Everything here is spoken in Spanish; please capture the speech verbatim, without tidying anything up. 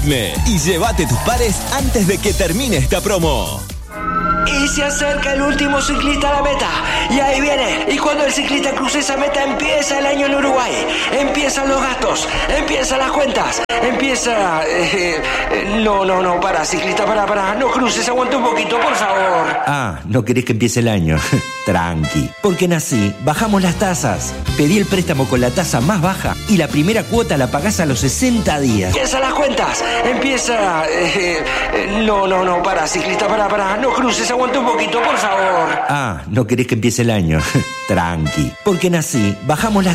Ritme y llévate tus pares antes de que termine esta promo. Y se acerca el último ciclista a la meta. Y ahí viene. Y cuando el ciclista cruce esa meta, empieza el año en Uruguay. Empiezan los gastos. Empiezan las cuentas. Empieza... Eh, eh, no, no, no. Para, ciclista, para, para. No cruces, aguanta un poquito, por favor. Ah, ¿no querés que empiece el año? Tranqui. Porque en Así bajamos las tasas. Pedí el préstamo con la tasa más baja y la primera cuota la pagás a los sesenta días. Empiezan las cuentas. Empieza... Eh, eh, no, no, no. Para, ciclista, para, para. No cruces, aguanta un poquito, por favor. Ah, ¿no querés que empiece el año? Tranqui. Porque en Así bajamos las